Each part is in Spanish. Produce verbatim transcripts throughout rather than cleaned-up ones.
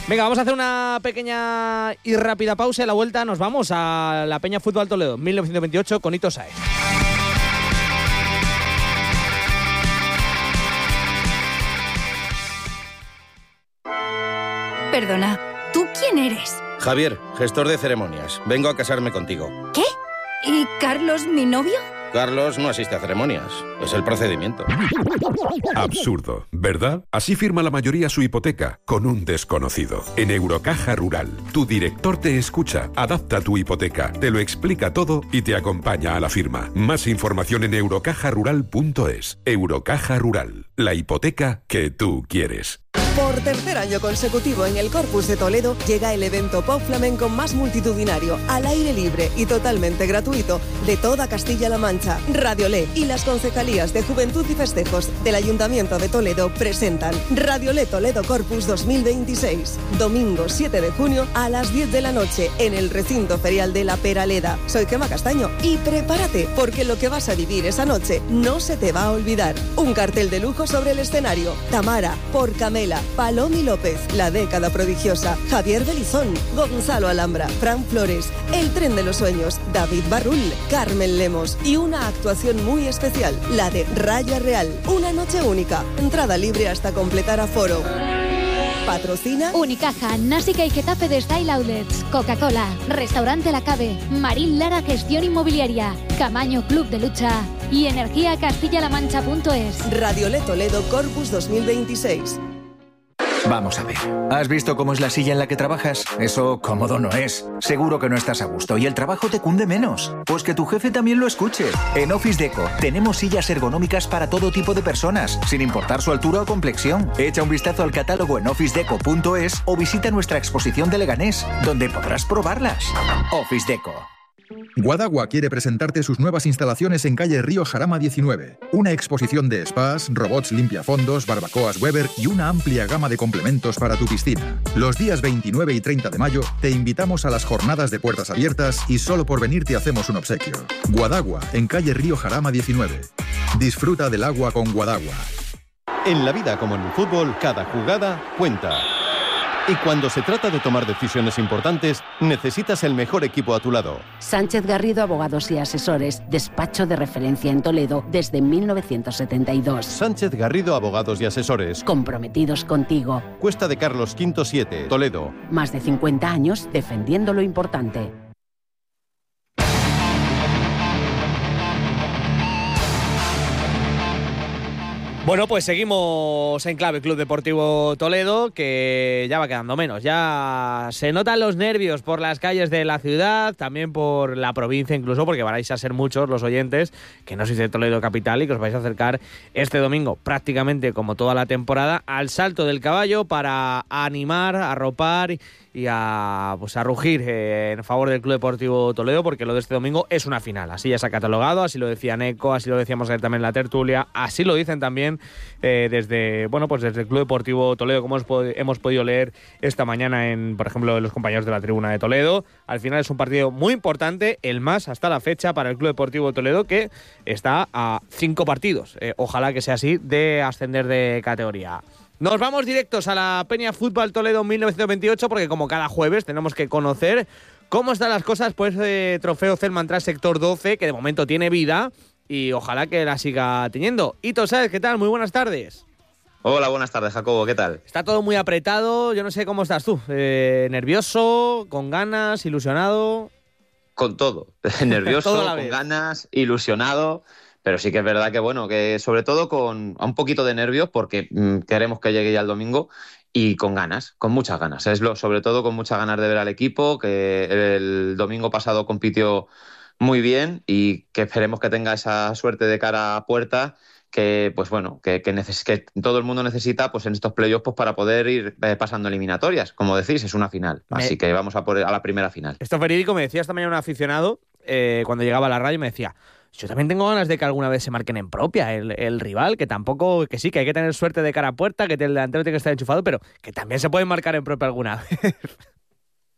Venga, vamos a hacer una pequeña y rápida pausa y a la vuelta nos vamos a la Peña Fútbol Toledo mil novecientos veintiocho con Ito Sáez. Perdona, ¿tú quién eres? Javier, gestor de ceremonias. Vengo a casarme contigo. ¿Qué? ¿Y Carlos, mi novio? Carlos no asiste a ceremonias. Es el procedimiento. Absurdo, ¿verdad? Así firma la mayoría su hipoteca, con un desconocido. En Eurocaja Rural, tu director te escucha, adapta tu hipoteca, te lo explica todo y te acompaña a la firma. Más información en eurocaja rural punto es. Eurocaja Rural, la hipoteca que tú quieres. Por tercer año consecutivo en el Corpus de Toledo llega el evento pop flamenco más multitudinario, al aire libre y totalmente gratuito de toda Castilla-La Mancha. Radiolé y las concejalías de Juventud y Festejos del Ayuntamiento de Toledo presentan Radiolé Toledo Corpus dos mil veintiséis. Domingo siete de junio a las diez de la noche en el recinto ferial de La Peraleda. Soy Gemma Castaño y prepárate porque lo que vas a vivir esa noche no se te va a olvidar. Un cartel de lujo sobre el escenario. Tamara, por Camela, Palomi López, La Década Prodigiosa, Javier Belizón, Gonzalo Alhambra, Fran Flores, El Tren de los Sueños, David Barrul, Carmen Lemos y una actuación muy especial, la de Raya Real. Una noche única, entrada libre hasta completar aforo. Patrocina Unicaja, Násica y Getafe de Style Outlets, Coca-Cola, Restaurante La Cave, Marín Lara Gestión Inmobiliaria, Camaño Club de Lucha y Energía Castilla-La Mancha punto es. Radiolé Toledo Corpus dos mil veintiséis. Vamos a ver. ¿Has visto cómo es la silla en la que trabajas? Eso cómodo no es. Seguro que no estás a gusto y el trabajo te cunde menos. Pues que tu jefe también lo escuche. En Office Deco tenemos sillas ergonómicas para todo tipo de personas, sin importar su altura o complexión. Echa un vistazo al catálogo en office deco punto es o visita nuestra exposición de Leganés, donde podrás probarlas. Office Deco. Guadagua quiere presentarte sus nuevas instalaciones en calle Río Jarama diecinueve. Una exposición de spas, robots limpiafondos, barbacoas Weber y una amplia gama de complementos para tu piscina. Los días veintinueve y treinta de mayo te invitamos a las jornadas de puertas abiertas y solo por venir te hacemos un obsequio. Guadagua, en calle Río Jarama diecinueve. Disfruta del agua con Guadagua. En la vida como en el fútbol, cada jugada cuenta. Y cuando se trata de tomar decisiones importantes, necesitas el mejor equipo a tu lado. Sánchez Garrido Abogados y Asesores, despacho de referencia en Toledo desde mil novecientos setenta y dos. Sánchez Garrido Abogados y Asesores. Comprometidos contigo. Cuesta de Carlos V siete, Toledo. Más de cincuenta años defendiendo lo importante. Bueno, pues seguimos en clave Club Deportivo Toledo, que ya va quedando menos. Ya se notan los nervios por las calles de la ciudad, también por la provincia incluso, porque vais a ser muchos los oyentes que no sois de Toledo capital y que os vais a acercar este domingo, prácticamente como toda la temporada, al Salto del Caballo para animar, arropar y a, pues a rugir eh, en favor del Club Deportivo Toledo, porque lo de este domingo es una final. Así ya se ha catalogado, así lo decía Neco, así lo decíamos ayer también en la tertulia, así lo dicen también eh, desde bueno pues desde el Club Deportivo Toledo, como hemos, hemos podido leer esta mañana en, por ejemplo, los compañeros de la Tribuna de Toledo. Al final es un partido muy importante, el más hasta la fecha para el Club Deportivo Toledo, que está a cinco partidos. Eh, ojalá que sea así, de ascender de categoría. Nos vamos directos a la Peña Fútbol Toledo mil novecientos veintiocho, porque como cada jueves tenemos que conocer cómo están las cosas por ese trofeo Celman Trans Sector doce, que de momento tiene vida y ojalá que la siga teniendo. Ito Sáez, ¿qué tal? Muy buenas tardes. Hola, buenas tardes, Jacobo, ¿qué tal? Está todo muy apretado, yo no sé cómo estás tú. Eh, ¿Nervioso, con ganas, ilusionado? Con todo, nervioso, todo con ganas, ilusionado... Pero sí que es verdad que, bueno, que sobre todo con un poquito de nervios porque mmm, queremos que llegue ya el domingo y con ganas, con muchas ganas. Es lo, sobre todo con muchas ganas de ver al equipo, que el domingo pasado compitió muy bien y que esperemos que tenga esa suerte de cara a puerta que, pues bueno, que, que, neces- que todo el mundo necesita pues en estos playoffs pues, para poder ir eh, pasando eliminatorias. Como decís, es una final, me... así que vamos a por a la primera final. Esto es verídico, me decía esta mañana un aficionado eh, cuando llegaba a la radio, me decía... Yo también tengo ganas de que alguna vez se marquen en propia el, el rival, que tampoco, que sí, que hay que tener suerte de cara a puerta, que el delantero tiene que estar enchufado, pero que también se pueden marcar en propia alguna vez.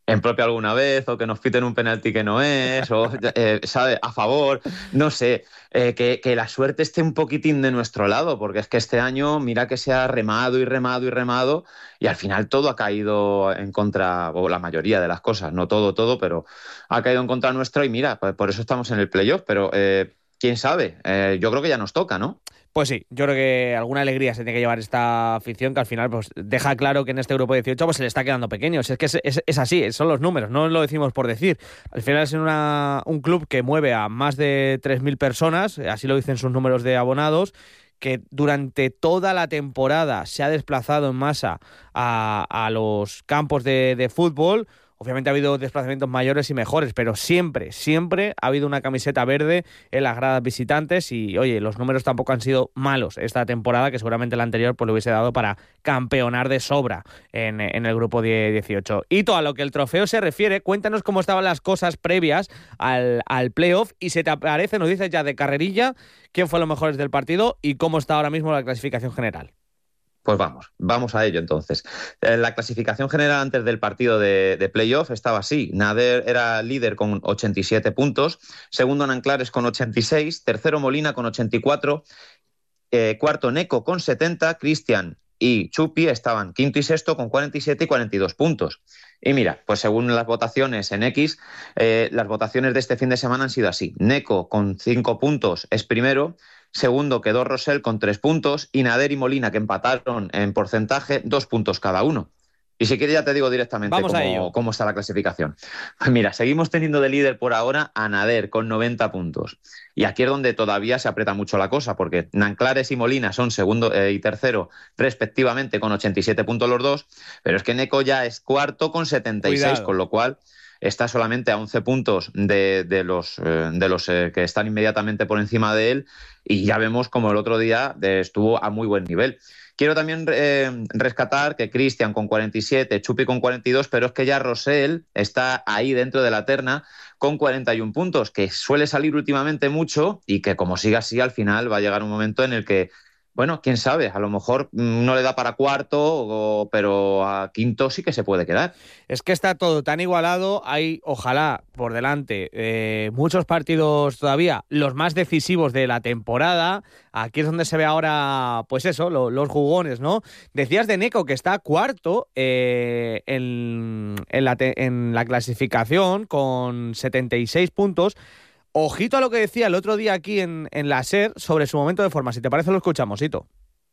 en propia alguna vez, o que nos piten un penalti que no es, o, eh, ¿sabe? A favor, no sé, eh, que, que la suerte esté un poquitín de nuestro lado, porque es que este año, mira que se ha remado y remado y remado, y al final todo ha caído en contra, o la mayoría de las cosas, no todo, todo, pero ha caído en contra nuestro, y mira, pues por eso estamos en el playoff, pero eh, quién sabe, eh, yo creo que ya nos toca, ¿no? Pues sí, yo creo que alguna alegría se tiene que llevar esta afición, que al final pues deja claro que en este grupo de dieciocho pues se le está quedando pequeño. Es que es, es, es así, son los números, no lo decimos por decir. Al final es una, un club que mueve a más de tres mil personas, así lo dicen sus números de abonados, que durante toda la temporada se ha desplazado en masa a, a los campos de, de fútbol. Obviamente ha habido desplazamientos mayores y mejores, pero siempre, siempre ha habido una camiseta verde en las gradas visitantes y, oye, los números tampoco han sido malos esta temporada, que seguramente la anterior pues, le hubiese dado para campeonar de sobra en, en el grupo de dieciocho. Hito, a lo que el trofeo se refiere, cuéntanos cómo estaban las cosas previas al, al playoff y se te aparece, nos dices ya de carrerilla, quién fue los mejores del partido y cómo está ahora mismo la clasificación general. Pues vamos, vamos a ello entonces. La clasificación general antes del partido de, de playoff estaba así. Nader era líder con ochenta y siete puntos, segundo Nanclares con ochenta y seis, tercero Molina con ochenta y cuatro, eh, cuarto Neco con setenta, Cristian y Chupi estaban quinto y sexto con cuarenta y siete y cuarenta y dos puntos. Y mira, pues según las votaciones en X, eh, las votaciones de este fin de semana han sido así. Neco con cinco puntos es primero, segundo quedó Rosell con tres puntos y Nader y Molina, que empataron en porcentaje, dos puntos cada uno. Y si quieres ya te digo directamente cómo, cómo está la clasificación. Pues mira, seguimos teniendo de líder por ahora a Nader con noventa puntos. Y aquí es donde todavía se aprieta mucho la cosa, porque Nanclares y Molina son segundo eh, y tercero respectivamente con ochenta y siete puntos los dos, pero es que Neco ya es cuarto con setenta y seis, Cuidado. Con lo cual está solamente a once puntos de, de los, eh, de los eh, que están inmediatamente por encima de él, y ya vemos como el otro día de, estuvo a muy buen nivel. Quiero también eh, rescatar que Cristian con cuarenta y siete, Chupi con cuarenta y dos, pero es que ya Rosell está ahí dentro de la terna con cuarenta y un puntos, que suele salir últimamente mucho y que como siga así al final va a llegar un momento en el que, bueno, quién sabe, a lo mejor no le da para cuarto, o, pero a quinto sí que se puede quedar. Es que está todo tan igualado, hay, ojalá, por delante, eh, muchos partidos todavía, los más decisivos de la temporada. Aquí es donde se ve ahora, pues eso, lo, los jugones, ¿no? Decías de Neco que está cuarto eh, en, en, la te, en la clasificación con setenta y seis puntos. Ojito a lo que decía el otro día aquí en, en la SER sobre su momento de forma. Si te parece, lo escuchamos, Hito.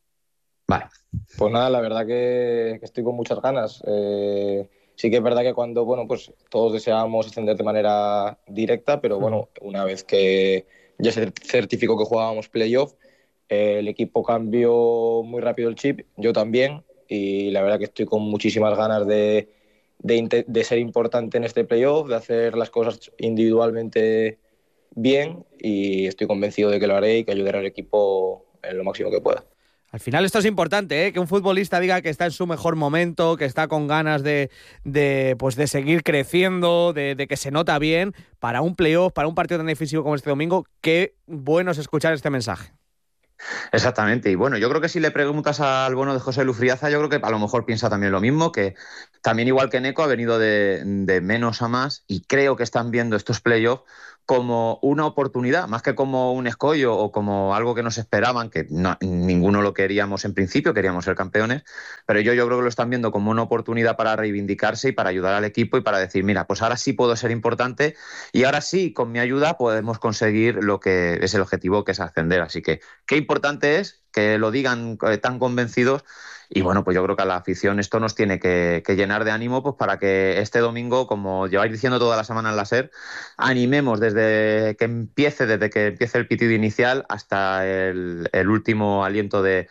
Vale. Pues nada, la verdad que, que estoy con muchas ganas. Eh, sí que es verdad que cuando, bueno, pues todos deseábamos ascender de manera directa, pero bueno, una vez que ya se certificó que jugábamos playoff, eh, el equipo cambió muy rápido el chip, yo también, y la verdad que estoy con muchísimas ganas de, de, de ser importante en este playoff, de hacer las cosas individualmente bien, y estoy convencido de que lo haré y que ayudaré al equipo en lo máximo que pueda. Al final esto es importante, ¿eh? Que un futbolista diga que está en su mejor momento, que está con ganas de, de, pues de seguir creciendo, de, de que se nota bien para un playoff, para un partido tan decisivo como este domingo. Qué bueno es escuchar este mensaje. Exactamente, y bueno, yo creo que si le preguntas al bueno de José Lu Friaza, yo creo que a lo mejor piensa también lo mismo, que también igual que Neco ha venido de, de menos a más, y creo que están viendo estos playoffs como una oportunidad, más que como un escollo o como algo que nos esperaban, que no, ninguno lo queríamos en principio, queríamos ser campeones, pero yo, yo creo que lo están viendo como una oportunidad para reivindicarse y para ayudar al equipo y para decir, mira, pues ahora sí puedo ser importante y ahora sí, con mi ayuda podemos conseguir lo que es el objetivo, que es ascender. Así que qué importante es que lo digan eh, tan convencidos. Y bueno, pues yo creo que a la afición esto nos tiene que, que llenar de ánimo, pues para que este domingo, como lleváis diciendo toda la semana en la SER, animemos desde que empiece, desde que empiece el pitido inicial hasta el, el último aliento de,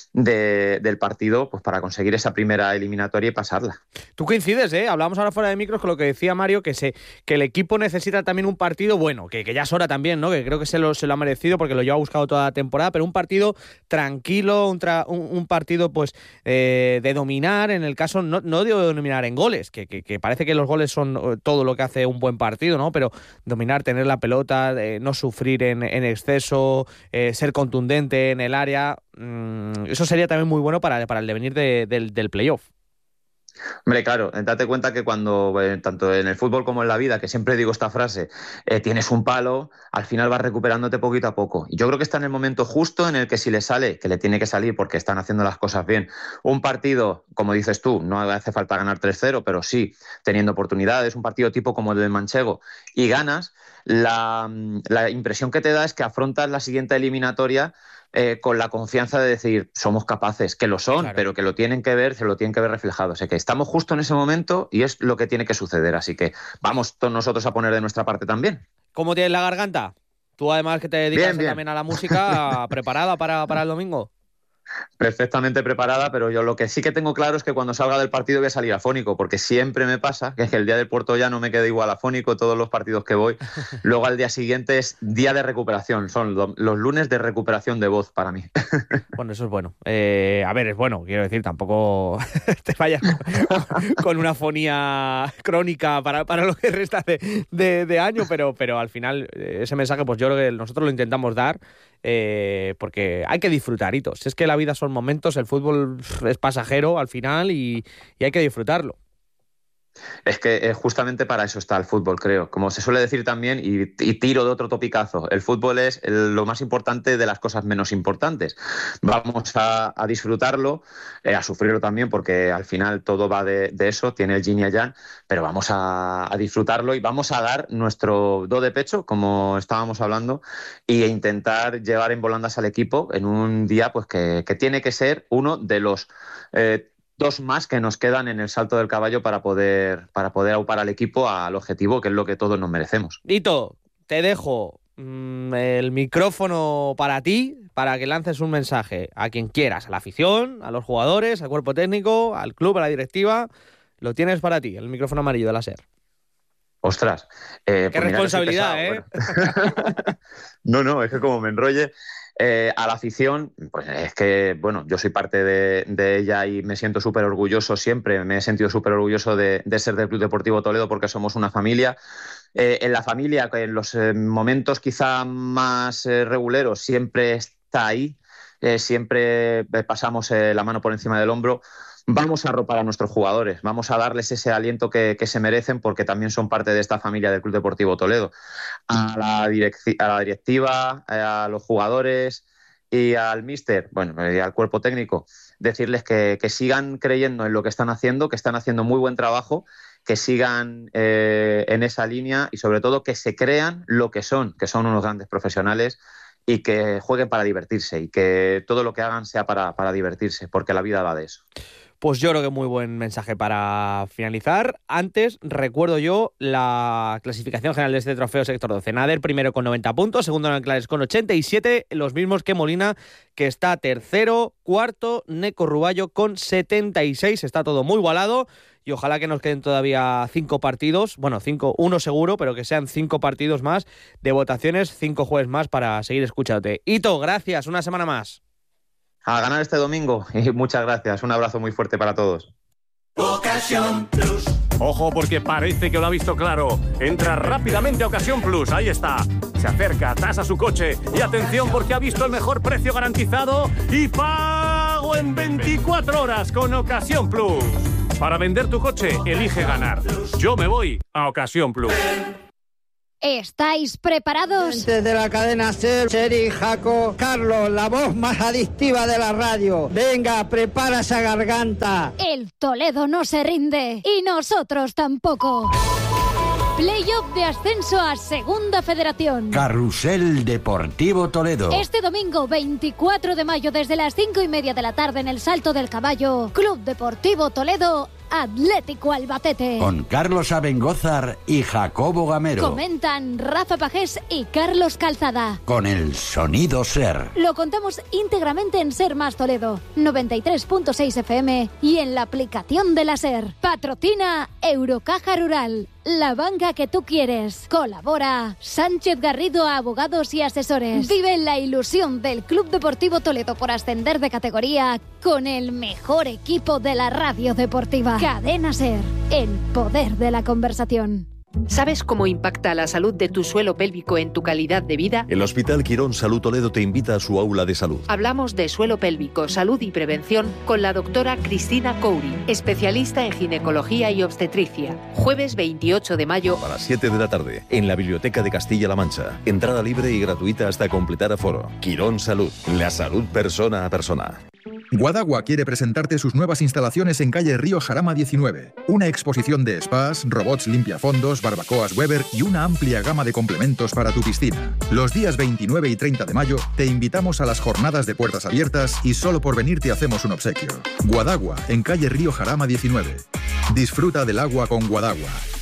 de, del partido, pues para conseguir esa primera eliminatoria y pasarla. Tú coincides, ¿eh? Hablábamos ahora fuera de micros con lo que decía Mario, que se que el equipo necesita también un partido bueno, que, que ya es hora también, ¿no? Que creo que se lo, se lo ha merecido porque lo lleva buscado toda la temporada, pero un partido tranquilo, un, tra, un, un partido pues eh, de dominar, en el caso no, no de dominar en goles, que, que, que parece que los goles son todo lo que hace un buen partido, ¿no? Pero dominar, tener la pelota, eh, no sufrir en, en exceso, eh, ser contundente en el área, mmm, eso sería también muy bueno para, para el devenir de, del, del playoff. Hombre, claro, date cuenta que cuando, eh, tanto en el fútbol como en la vida, que siempre digo esta frase, eh, tienes un palo, al final vas recuperándote poquito a poco. Y yo creo que está en el momento justo en el que si le sale, que le tiene que salir porque están haciendo las cosas bien, un partido, como dices tú, no hace falta ganar tres cero, pero sí teniendo oportunidades, un partido tipo como el del Manchego, y ganas, la, la impresión que te da es que afrontas la siguiente eliminatoria Eh, con la confianza de decir, somos capaces, que lo son, claro, pero que lo tienen que ver, se lo tienen que ver reflejado. O sea, que estamos justo en ese momento y es lo que tiene que suceder. Así que vamos todos nosotros a poner de nuestra parte también. ¿Cómo tienes la garganta? Tú, además, que te dedicas bien, bien. también a la música, ¿preparada para, para el domingo? Perfectamente preparada, pero yo lo que sí que tengo claro es que cuando salga del partido voy a salir afónico, porque siempre me pasa que es que el día del Puerto Llano me quedo igual afónico todos los partidos que voy. Luego al día siguiente es día de recuperación, son lo, los lunes de recuperación de voz para mí. Bueno, eso es bueno. Eh, a ver, es bueno, quiero decir, tampoco te vayas con, con una afonía crónica para, para lo que resta de, de, de año, pero, pero al final ese mensaje pues yo creo que nosotros lo intentamos dar. Eh, porque hay que disfrutar, hitos. Es que la vida son momentos, el fútbol es pasajero al final y, y hay que disfrutarlo. Es que justamente para eso está el fútbol, creo. Como se suele decir también, y, y tiro de otro topicazo, el fútbol es el, lo más importante de las cosas menos importantes. Vamos a, a disfrutarlo, eh, a sufrirlo también, porque al final todo va de, de eso, tiene el yin y el yang, pero vamos a, a disfrutarlo y vamos a dar nuestro do de pecho, como estábamos hablando, e intentar llevar en volandas al equipo en un día pues que, que tiene que ser uno de los... Eh, dos más que nos quedan en el salto del caballo para poder, para poder aupar al equipo al objetivo, que es lo que todos nos merecemos. Dito, te dejo mmm, el micrófono para ti, para que lances un mensaje a quien quieras, a la afición, a los jugadores, al cuerpo técnico, al club, a la directiva. Lo tienes para ti, el micrófono amarillo de la SER. Ostras. Eh, Qué pues responsabilidad, pesado, ¿eh? Bueno. No, no, es que como me enrolle... Eh, a la afición, pues es que, bueno, yo soy parte de, de ella y me siento súper orgulloso siempre, me he sentido súper orgulloso de, de ser del Club Deportivo Toledo porque somos una familia. Eh, en la familia, en los eh, momentos quizá más eh, reguleros, siempre está ahí, eh, siempre pasamos eh, la mano por encima del hombro. Vamos a arropar a nuestros jugadores, vamos a darles ese aliento que, que se merecen porque también son parte de esta familia del Club Deportivo Toledo. A la, direc- a la directiva, a los jugadores y al míster, bueno, y al cuerpo técnico, decirles que, que sigan creyendo en lo que están haciendo, que están haciendo muy buen trabajo, que sigan eh, en esa línea y sobre todo que se crean lo que son, que son unos grandes profesionales y que jueguen para divertirse y que todo lo que hagan sea para, para divertirse, porque la vida va de eso. Pues yo creo que muy buen mensaje para finalizar. Antes, recuerdo yo la clasificación general de este trofeo sector doce. Nader primero con noventa puntos, segundo Nanclares con ochenta y siete, los mismos que Molina, que está tercero, cuarto Neco Ruballo con setenta y seis. Está todo muy igualado y ojalá que nos queden todavía cinco partidos, bueno, cinco, uno seguro, pero que sean cinco partidos más de votaciones, cinco jueves más para seguir escuchándote. Hito, gracias, una semana más. A ganar este domingo y muchas gracias. Un abrazo muy fuerte para todos. Ocasión Plus. Ojo porque parece que lo ha visto claro. Entra rápidamente a Ocasión Plus. Ahí está. Se acerca, tasa su coche. Y atención porque ha visto el mejor precio garantizado y pago en veinticuatro horas con Ocasión Plus. Para vender tu coche, elige ganar. Yo me voy a Ocasión Plus. ¿Estáis preparados? Desde la cadena SER, Seri, Jaco, Carlos, la voz más adictiva de la radio. Venga, prepara esa garganta. El Toledo no se rinde y nosotros tampoco. Playoff de ascenso a Segunda Federación. Carrusel Deportivo Toledo. Este domingo veinticuatro de mayo desde las cinco y media de la tarde en el Salto del Caballo, Club Deportivo Toledo, Atlético Albacete. Con Carlos Abengózar y Jacobo Gamero. Comentan Rafa Pajés y Carlos Calzada. Con el sonido SER. Lo contamos íntegramente en SER Más Toledo, noventa y tres punto seis F M y en la aplicación de la SER. Patrocina Eurocaja Rural. La banca que tú quieres. Colabora Sánchez Garrido Abogados y Asesores. Vive la ilusión del Club Deportivo Toledo por ascender de categoría con el mejor equipo de la radio deportiva. Cadena SER, el poder de la conversación. ¿Sabes cómo impacta la salud de tu suelo pélvico en tu calidad de vida? El Hospital Quirón Salud Toledo te invita a su aula de salud. Hablamos de suelo pélvico, salud y prevención con la doctora Cristina Coury, especialista en ginecología y obstetricia. Jueves veintiocho de mayo a las siete de la tarde, en la Biblioteca de Castilla-La Mancha. Entrada libre y gratuita hasta completar aforo. Quirón Salud, la salud persona a persona. Guadagua quiere presentarte sus nuevas instalaciones en calle Río Jarama diecinueve. Una exposición de spas, robots limpiafondos, barbacoas Weber y una amplia gama de complementos para tu piscina. Los días veintinueve y treinta de mayo te invitamos a las jornadas de puertas abiertas y solo por venir te hacemos un obsequio. Guadagua, en calle Río Jarama diecinueve. Disfruta del agua con Guadagua.